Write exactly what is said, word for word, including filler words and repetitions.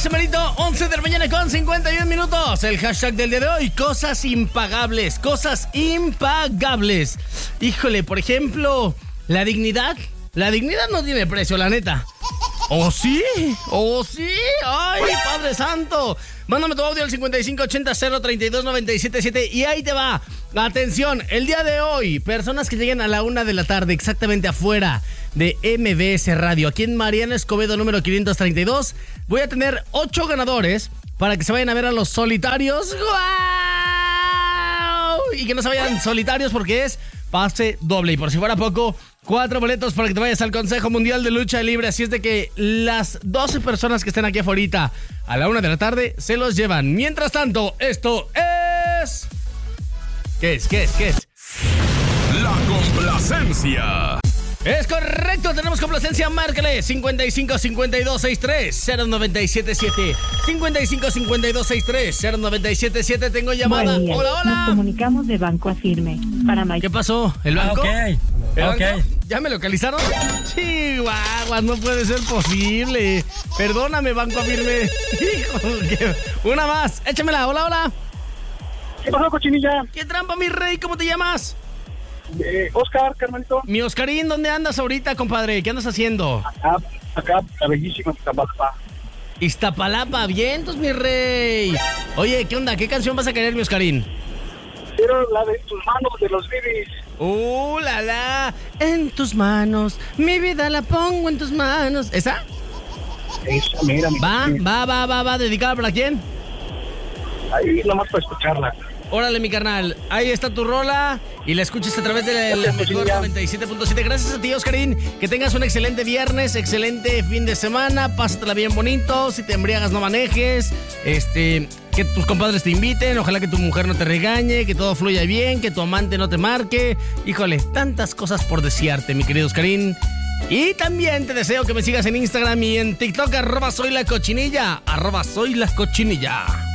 ese merito, once de la mañana con cincuenta y un minutos. El hashtag del día de hoy, cosas impagables, cosas impagables. Híjole, por ejemplo, la dignidad. La dignidad no tiene precio, la neta. ¿Oh, sí? ¿Oh, sí? ¡Ay, Padre Santo! Mándame tu audio al cincuenta y cinco ochenta cero treinta y dos noventa y siete siete y ahí te va. Atención, el día de hoy, personas que lleguen a la una de la tarde, exactamente afuera de M B S Radio, aquí en Mariano Escobedo número quinientos treinta y dos, voy a tener ocho ganadores para que se vayan a ver a Los Solitarios. ¡Guau! Y que no se vayan solitarios porque es pase doble. Y por si fuera poco, cuatro boletos para que te vayas al Consejo Mundial de Lucha Libre. Así es de que las doce personas que estén aquí afuera a la una de la tarde se los llevan. Mientras tanto, esto es... ¿Qué es? ¿Qué es? ¿Qué es? La complacencia. Es correcto, tenemos complacencia, márcale cincuenta y cinco cincuenta y dos sesenta y tres cero noventa y siete siete cincuenta y cinco cincuenta y dos sesenta y tres cero noventa y siete siete. Tengo llamada. Buen día. Hola, hola. Nos comunicamos de Banco Afirme para May- ¿Qué pasó? ¿El banco? Ah, ok. ¿El Ok. banco? ¿Ya me localizaron? Chihuahuas, no puede ser posible. Perdóname, Banco Afirme. Hijo, que- una más, échamela. Hola, hola. ¿Qué pasó, cochinilla? ¿Qué trampa, mi rey? ¿Cómo te llamas? Eh, Oscar, carnalito. Mi Oscarín, ¿dónde andas ahorita, compadre? ¿Qué andas haciendo? Acá, acá, la bellísima Iztapalapa. Iztapalapa, vientos, mi rey. Oye, ¿qué onda? ¿Qué canción vas a querer, mi Oscarín? Pero la de tus manos de los Bibis. ¡Uh, la, la! En tus manos, mi vida la pongo en tus manos. ¿Esa? Esa, mira, mi Va, cochinilla. va, va, va, va. ¿Dedicada para quién? Ahí nomás para escucharla. Órale, mi carnal. Ahí está tu rola y la escuchas a través de la, la mejor noventa y siete punto siete. Gracias a ti, Oscarín. Que tengas un excelente viernes, excelente fin de semana. Pásatela bien bonito. Si te embriagas, no manejes. Este, que tus compadres te inviten. Ojalá que tu mujer no te regañe. Que todo fluya bien. Que tu amante no te marque. Híjole, tantas cosas por desearte, mi querido Oscarín. Y también te deseo que me sigas en Instagram y en TikTok. Arroba soy la cochinilla. Arroba soy la cochinilla.